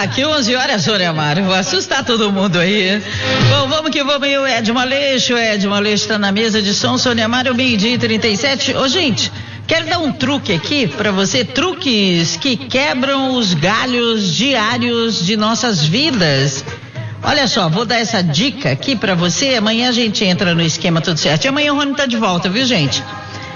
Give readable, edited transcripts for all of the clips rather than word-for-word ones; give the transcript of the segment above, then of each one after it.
Que 11 horas, Sônia Mário, vou assustar todo mundo aí. Bom, vamos que vamos aí, o Edmo Aleixo tá na mesa de som, Sônia Mário, 12h37. Ô, gente, quero dar um truque aqui pra você, truques que quebram os galhos diários de nossas vidas. Olha só, vou dar essa dica aqui pra você, amanhã a gente entra no esquema tudo certo. E amanhã o Rony tá de volta, viu, gente?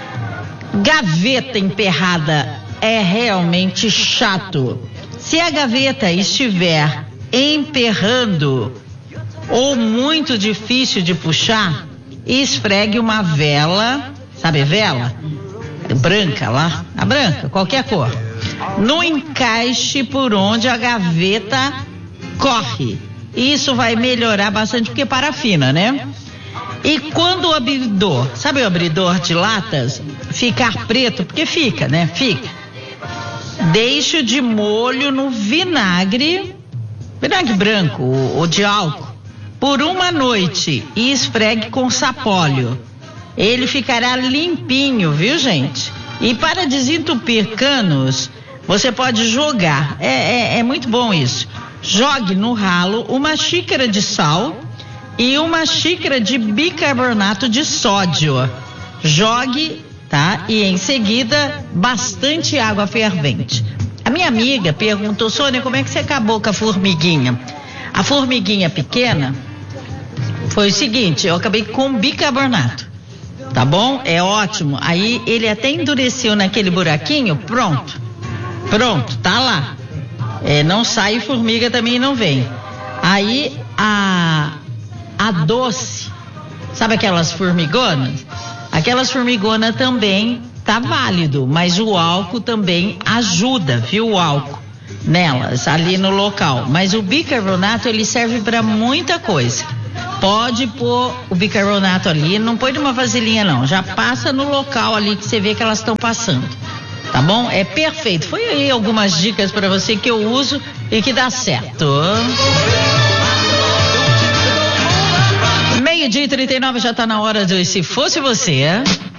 Gaveta emperrada é realmente chato. Se a gaveta estiver emperrando ou muito difícil de puxar, esfregue uma vela, sabe vela? Branca lá, a branca, qualquer cor, no encaixe por onde a gaveta corre. Isso vai melhorar bastante, porque parafina, né? E quando o abridor, sabe o abridor de latas, ficar preto, porque fica, né? Fica. Deixe de molho no vinagre branco ou de álcool, por uma noite e esfregue com sapólio. Ele ficará limpinho, viu, gente? E para desentupir canos, você pode jogar, é muito bom isso. Jogue no ralo uma xícara de sal e uma xícara de bicarbonato de sódio. Jogue, tá? E em seguida, bastante água fervente. A minha amiga perguntou, Sônia, como é que você acabou com a formiguinha? A formiguinha pequena foi o seguinte, eu acabei com bicarbonato, tá bom? É ótimo. Aí ele até endureceu naquele buraquinho, pronto, tá lá. Não sai formiga também, não vem. Aí a doce, sabe aquelas formigonas? Aquelas formigonas também tá válido, mas o álcool também ajuda, viu, o álcool nelas, ali no local. Mas o bicarbonato, ele serve para muita coisa. Pode pôr o bicarbonato ali, não põe numa vasilhinha não, já passa no local ali que você vê que elas estão passando, tá bom? É perfeito. Foi aí algumas dicas para você que eu uso e que dá certo. 12h39, já tá na hora de Se Fosse Você.